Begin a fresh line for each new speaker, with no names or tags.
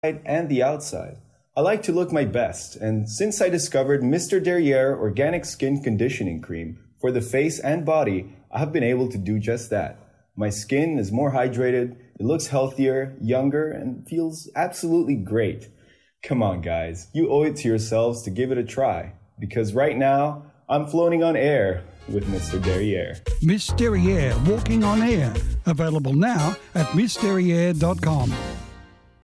and the outside. I like to look my best, and since I discovered Mr. Derriere Organic Skin Conditioning Cream for the face and body, I have been able to do just that. My skin is more hydrated, it looks healthier, younger, and feels absolutely great. Come on, guys, you owe it to yourselves to give it a try, because right now, I'm floating on air with Mr. Derriere.
Miss Derriere Walking on Air. Available now at missderriere.com.